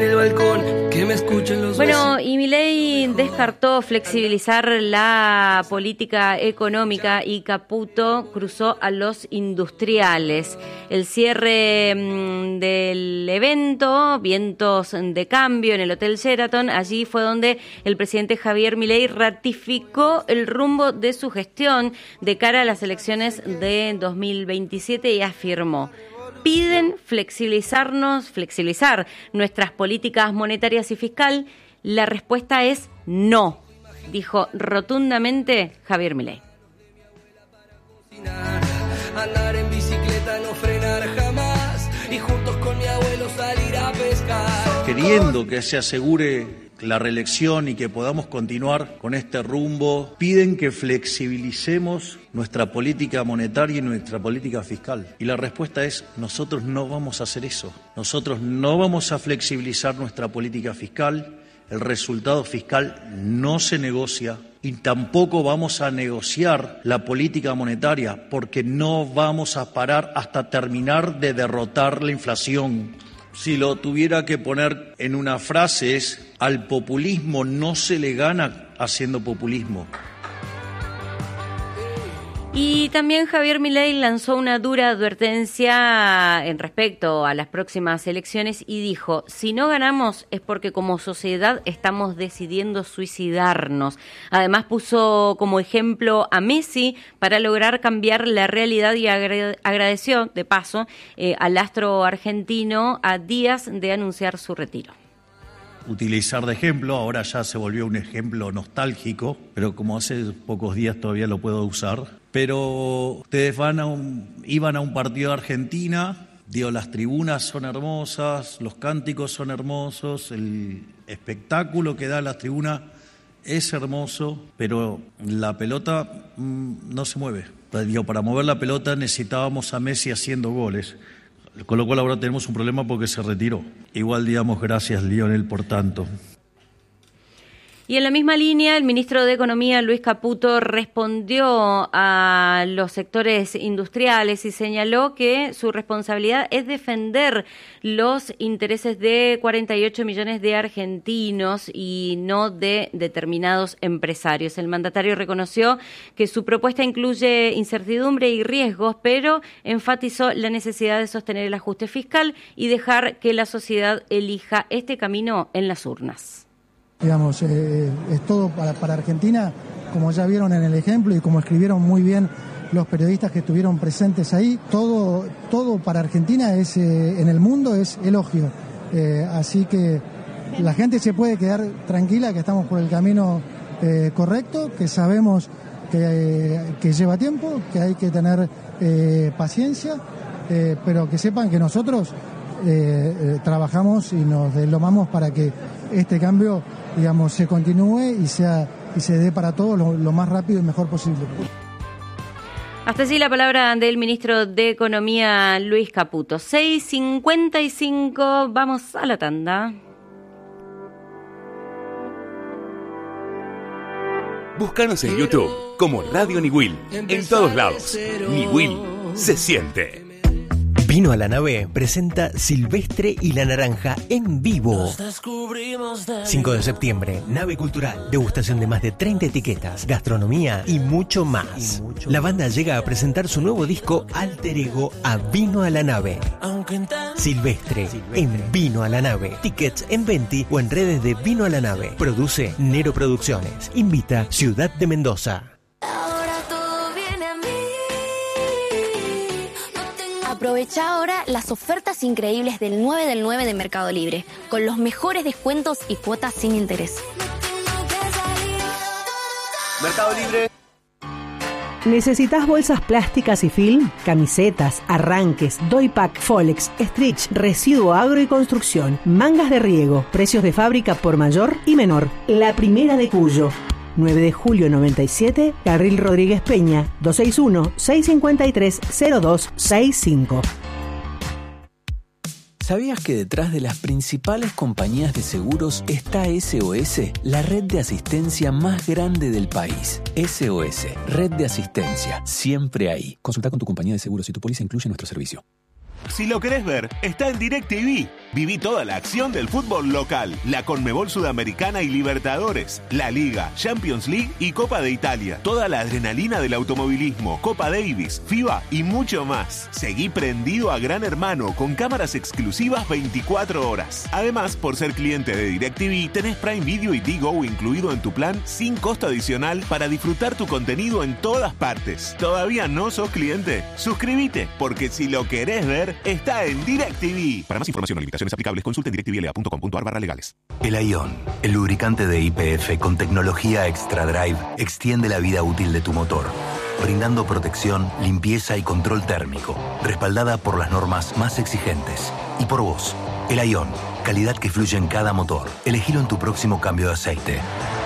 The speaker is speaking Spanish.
El balcón, que me escuchen los Bueno, y Milei descartó flexibilizar la política económica y Caputo cruzó a los industriales. El cierre del evento, Vientos de Cambio, en el Hotel Sheraton, allí fue donde el presidente Javier Milei ratificó el rumbo de su gestión de cara a las elecciones de 2027 y afirmó: piden flexibilizar nuestras políticas monetarias y fiscal. La respuesta es no, dijo rotundamente Javier Milei. Andar en bicicleta, no frenar jamás, y juntos con mi abuelo salir a pescar. Queriendo que se asegure la reelección y que podamos continuar con este rumbo, piden que flexibilicemos nuestra política monetaria y nuestra política fiscal. Y la respuesta es: nosotros no vamos a hacer eso. Nosotros no vamos a flexibilizar nuestra política fiscal. El resultado fiscal no se negocia y tampoco vamos a negociar la política monetaria, porque no vamos a parar hasta terminar de derrotar la inflación. Si lo tuviera que poner en una frase es: al populismo no se le gana haciendo populismo. Y también Javier Milei lanzó una dura advertencia en respecto a las próximas elecciones y dijo: si no ganamos es porque como sociedad estamos decidiendo suicidarnos. Además puso como ejemplo a Messi para lograr cambiar la realidad y agradeció, de paso, al astro argentino a días de anunciar su retiro. Utilizar de ejemplo, ahora ya se volvió un ejemplo nostálgico, pero como hace pocos días todavía lo puedo usar. Pero ustedes iban a un partido de Argentina, las tribunas son hermosas, los cánticos son hermosos, el espectáculo que da la tribuna es hermoso, pero la pelota no se mueve. Para mover la pelota necesitábamos a Messi haciendo goles. Con lo cual ahora tenemos un problema porque se retiró. Igual digamos gracias, Lionel, por tanto. Y en la misma línea, el ministro de Economía, Luis Caputo, respondió a los sectores industriales y señaló que su responsabilidad es defender los intereses de 48 millones de argentinos y no de determinados empresarios. El mandatario reconoció que su propuesta incluye incertidumbre y riesgos, pero enfatizó la necesidad de sostener el ajuste fiscal y dejar que la sociedad elija este camino en las urnas. Digamos, es todo para Argentina, como ya vieron en el ejemplo y como escribieron muy bien los periodistas que estuvieron presentes ahí, todo para Argentina es en el mundo es elogio. Así que la gente se puede quedar tranquila que estamos por el camino correcto, que sabemos que lleva tiempo, que hay que tener paciencia, pero que sepan que nosotros trabajamos y nos deslomamos para que este cambio, digamos, se continúe y se dé para todos lo más rápido y mejor posible. Hasta allí la palabra del ministro de Economía, Luis Caputo. 6:55, vamos a la tanda. Búscanos en YouTube como Radio Niwil, en todos lados. Niwil se siente. Vino a la Nave presenta Silvestre y la Naranja en vivo. 5 de septiembre, Nave Cultural, degustación de más de 30 etiquetas, gastronomía y mucho más. La banda llega a presentar su nuevo disco Alter Ego a Vino a la Nave. Silvestre en Vino a la Nave. Tickets en Venti o en redes de Vino a la Nave. Produce Nero Producciones. Invita Ciudad de Mendoza. Aprovecha ahora las ofertas increíbles del 9 del 9 de Mercado Libre, con los mejores descuentos y cuotas sin interés. Mercado Libre. ¿Necesitas bolsas plásticas y film? Camisetas, arranques, doypack, Folex, stretch, residuo agro y construcción, mangas de riego, precios de fábrica por mayor y menor. La primera de Cuyo. 9 de julio 97, Carril Rodríguez Peña, 261-653-0265. ¿Sabías que detrás de las principales compañías de seguros está SOS, la red de asistencia más grande del país? SOS, red de asistencia, siempre ahí. Consulta con tu compañía de seguros si tu póliza incluye nuestro servicio. Si lo querés ver, está en DirecTV. Viví toda la acción del fútbol local, la Conmebol Sudamericana y Libertadores, la Liga, Champions League y Copa de Italia. Toda la adrenalina del automovilismo, Copa Davis, FIBA y mucho más. Seguí prendido a Gran Hermano con cámaras exclusivas 24 horas. Además, por ser cliente de DirecTV, tenés Prime Video y Digo incluido en tu plan sin costo adicional para disfrutar tu contenido en todas partes. ¿Todavía no sos cliente? Suscríbete, porque si lo querés ver, está en DirecTV. Para más información o limitaciones aplicables, consulte en directvla.com.ar/legales. El Ion, el lubricante de YPF con tecnología Extra Drive, extiende la vida útil de tu motor, brindando protección, limpieza y control térmico, respaldada por las normas más exigentes. Y por vos, el Ion, calidad que fluye en cada motor. Elegilo en tu próximo cambio de aceite.